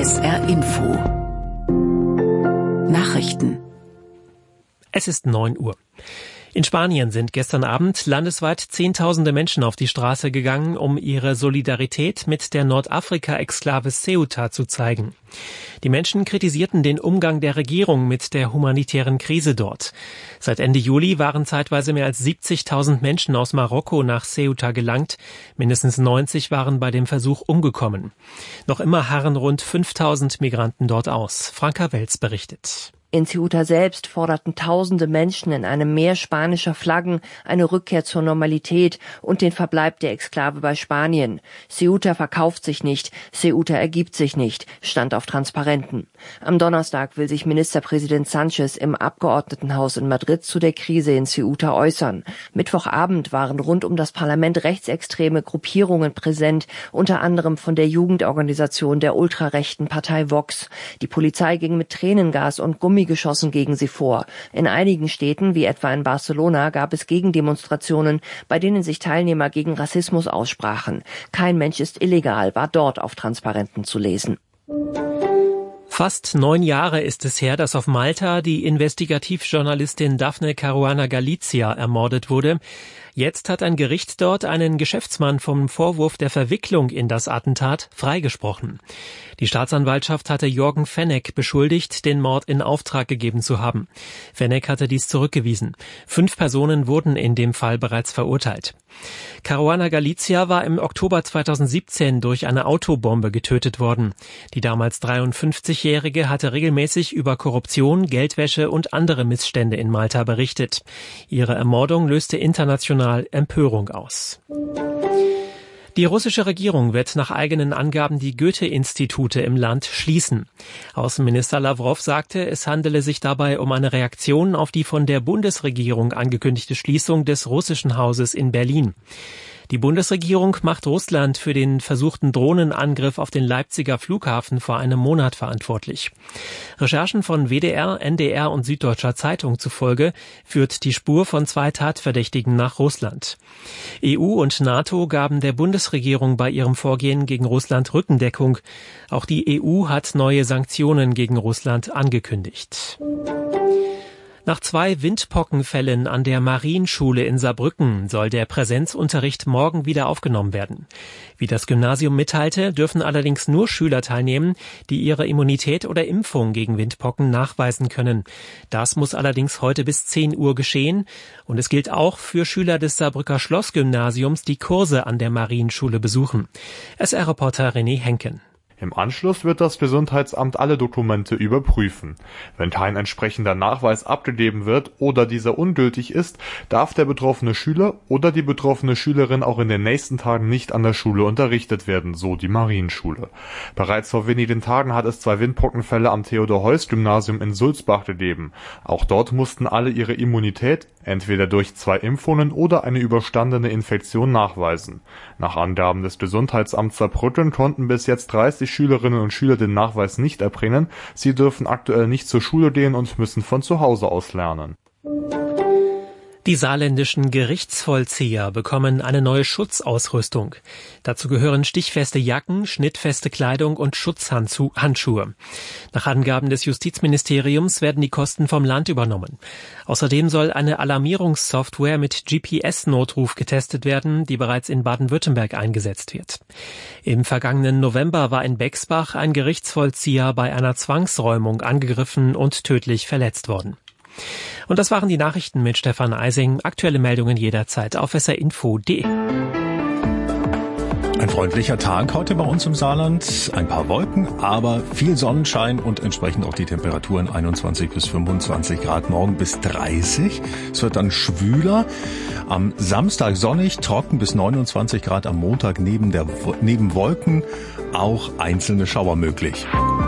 SR Info Nachrichten. Es ist 9 Uhr. In Spanien sind gestern Abend landesweit Zehntausende Menschen auf die Straße gegangen, um ihre Solidarität mit der Nordafrika-Exklave Ceuta zu zeigen. Die Menschen kritisierten den Umgang der Regierung mit der humanitären Krise dort. Seit Ende Juli waren zeitweise mehr als 70.000 Menschen aus Marokko nach Ceuta gelangt. Mindestens 90 waren bei dem Versuch umgekommen. Noch immer harren rund 5.000 Migranten dort aus. Franka Welz berichtet. In Ceuta selbst forderten tausende Menschen in einem Meer spanischer Flaggen eine Rückkehr zur Normalität und den Verbleib der Exklave bei Spanien. Ceuta verkauft sich nicht, Ceuta ergibt sich nicht, stand auf Transparenten. Am Donnerstag will sich Ministerpräsident Sánchez im Abgeordnetenhaus in Madrid zu der Krise in Ceuta äußern. Mittwochabend waren rund um das Parlament rechtsextreme Gruppierungen präsent, unter anderem von der Jugendorganisation der ultrarechten Partei Vox. Die Polizei ging mit Tränengas und Gummigeschossen gegen sie vor. In einigen Städten, wie etwa in Barcelona, gab es Gegendemonstrationen, bei denen sich Teilnehmer gegen Rassismus aussprachen. Kein Mensch ist illegal, war dort auf Transparenten zu lesen. Fast 9 Jahre ist es her, dass auf Malta die Investigativjournalistin Daphne Caruana Galizia ermordet wurde. Jetzt hat ein Gericht dort einen Geschäftsmann vom Vorwurf der Verwicklung in das Attentat freigesprochen. Die Staatsanwaltschaft hatte Jorgen Fenech beschuldigt, den Mord in Auftrag gegeben zu haben. Fenech hatte dies zurückgewiesen. 5 Personen wurden in dem Fall bereits verurteilt. Caruana Galizia war im Oktober 2017 durch eine Autobombe getötet worden. Die damals 53-Jährige hatte regelmäßig über Korruption, Geldwäsche und andere Missstände in Malta berichtet. Ihre Ermordung löste international Empörung aus. Die russische Regierung wird nach eigenen Angaben die Goethe-Institute im Land schließen. Außenminister Lawrow sagte, es handele sich dabei um eine Reaktion auf die von der Bundesregierung angekündigte Schließung des russischen Hauses in Berlin. Die Bundesregierung macht Russland für den versuchten Drohnenangriff auf den Leipziger Flughafen vor einem Monat verantwortlich. Recherchen von WDR, NDR und Süddeutscher Zeitung zufolge führt die Spur von 2 Tatverdächtigen nach Russland. EU und NATO gaben der Bundesregierung bei ihrem Vorgehen gegen Russland Rückendeckung. Auch die EU hat neue Sanktionen gegen Russland angekündigt. Nach 2 Windpockenfällen an der Marienschule in Saarbrücken soll der Präsenzunterricht morgen wieder aufgenommen werden. Wie das Gymnasium mitteilte, dürfen allerdings nur Schüler teilnehmen, die ihre Immunität oder Impfung gegen Windpocken nachweisen können. Das muss allerdings heute bis 10 Uhr geschehen. Und es gilt auch für Schüler des Saarbrücker Schlossgymnasiums, die Kurse an der Marienschule besuchen. SR-Reporter René Henken. Im Anschluss wird das Gesundheitsamt alle Dokumente überprüfen. Wenn kein entsprechender Nachweis abgegeben wird oder dieser ungültig ist, darf der betroffene Schüler oder die betroffene Schülerin auch in den nächsten Tagen nicht an der Schule unterrichtet werden, so die Marienschule. Bereits vor wenigen Tagen hat es 2 Windpockenfälle am Theodor-Heuss-Gymnasium in Sulzbach gegeben. Auch dort mussten alle ihre Immunität entweder durch 2 Impfungen oder eine überstandene Infektion nachweisen. Nach Angaben des Gesundheitsamts Saarbrücken konnten bis jetzt 30 Schülerinnen und Schüler den Nachweis nicht erbringen. Sie dürfen aktuell nicht zur Schule gehen und müssen von zu Hause aus lernen. Die saarländischen Gerichtsvollzieher bekommen eine neue Schutzausrüstung. Dazu gehören stichfeste Jacken, schnittfeste Kleidung und Schutzhandschuhe. Nach Angaben des Justizministeriums werden die Kosten vom Land übernommen. Außerdem soll eine Alarmierungssoftware mit GPS-Notruf getestet werden, die bereits in Baden-Württemberg eingesetzt wird. Im vergangenen November war in Bexbach ein Gerichtsvollzieher bei einer Zwangsräumung angegriffen und tödlich verletzt worden. Und das waren die Nachrichten mit Stefan Eising. Aktuelle Meldungen jederzeit auf srinfo.de. Ein freundlicher Tag heute bei uns im Saarland. Ein paar Wolken, aber viel Sonnenschein und entsprechend auch die Temperaturen 21 bis 25 Grad, morgen bis 30. Es wird dann schwüler. Am Samstag sonnig, trocken bis 29 Grad, am Montag neben Wolken auch einzelne Schauer möglich.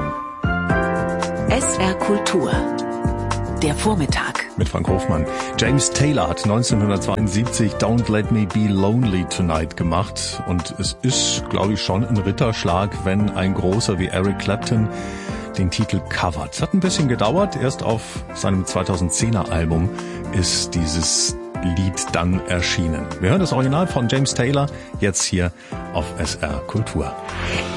SR Kultur. Der Vormittag. Mit Frank Hofmann. James Taylor hat 1972 Don't Let Me Be Lonely Tonight gemacht. Und es ist, glaube ich, schon ein Ritterschlag, wenn ein Großer wie Eric Clapton den Titel covert. Es hat ein bisschen gedauert. Erst auf seinem 2010er Album ist dieses Lied dann erschienen. Wir hören das Original von James Taylor jetzt hier auf SR Kultur.